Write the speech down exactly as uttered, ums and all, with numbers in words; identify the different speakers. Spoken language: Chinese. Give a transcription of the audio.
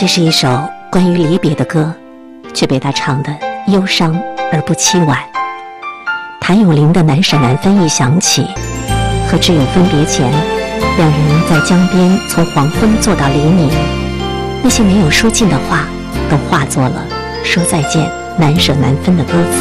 Speaker 1: 这是一首关于离别的歌，却被他唱得忧伤而不凄婉。谭咏麟的难舍难分一响起，和挚友分别前，两人在江边从黄昏坐到黎明，那些没有说尽的话，都化作了说再见难舍难分的歌词。